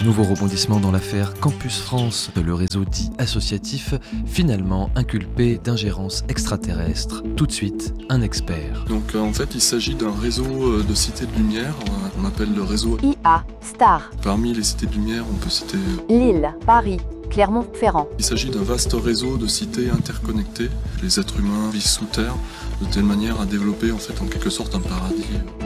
Nouveau rebondissement dans l'affaire Campus France, le réseau dit associatif, finalement inculpé d'ingérence extraterrestre. Tout de suite, un expert. Donc en fait, il s'agit d'un réseau de cités de lumière, on appelle le réseau IA, Star, Parmi les cités de lumière, on peut citer... Lille, Paris, Clermont-Ferrand. Il s'agit d'un vaste réseau de cités interconnectées. Les êtres humains vivent sous terre de telle manière à développer en quelque sorte un paradis.